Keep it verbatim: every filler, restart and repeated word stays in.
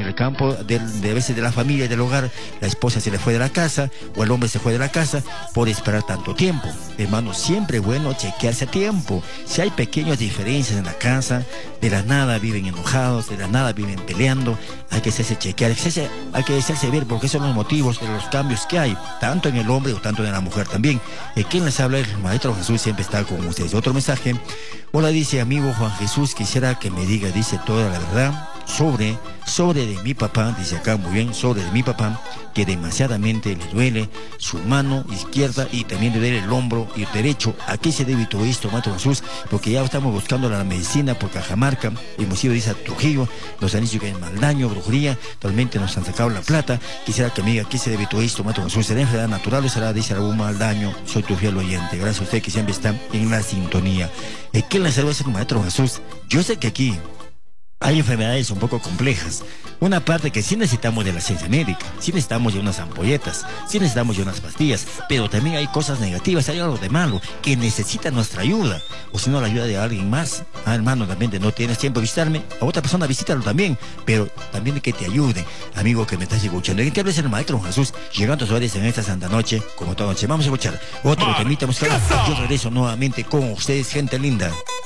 en el campo del, de a veces de la familia y del hogar, la esposa se le fue de la casa o el hombre se fue de la casa por esperar tanto tiempo. Hermano, siempre es bueno chequearse a tiempo. Si hay pequeñas diferencias en la casa, de la nada viven enojados, de la nada viven peleando, hay que hacerse chequear, hay que hacerse ver, porque esos son los motivos de los cambios que hay, tanto en el hombre o tanto en la mujer también. Eh, ¿Quién les habla? El Maestro Jesús siempre está con ustedes. Otro mensaje. Hola, dice amigo Juan Jesús, quisiera que me diga, dice toda la verdad sobre, sobre de mi papá, dice acá muy bien, sobre de mi papá, que demasiadamente le duele su mano izquierda y también le duele el hombro y el derecho. ¿A qué se debe todo esto, Maestro Jesús? Porque ya estamos buscando la medicina por Cajamarca, hemos ido, dice, a Trujillo, nos han dicho que hay mal daño, brujería, actualmente nos han sacado la plata. Quisiera que me diga, ¿a qué se debe todo esto, Maestro Jesús? ¿Será enfermedad natural o será, dice, algún mal daño? Soy tu fiel oyente, gracias a usted que siempre está en la sintonía. Eh, ¿Qué le sirve el Maestro Jesús? Yo sé que aquí hay enfermedades un poco complejas. Una parte que sí necesitamos de la ciencia médica, sí necesitamos de unas ampolletas, sí necesitamos de unas pastillas, pero también hay cosas negativas, hay algo de malo que necesita nuestra ayuda, o si no la ayuda de alguien más. Ah, hermano, también no tienes tiempo de visitarme, a otra persona visítalo también, pero también de que te ayude, amigo que me estás escuchando. ¿En qué hablas el Maestro Jesús? Llegando a sus hogares en esta santa noche, como toda noche. Vamos a escuchar otro temita musical. Yo regreso nuevamente con ustedes, gente linda.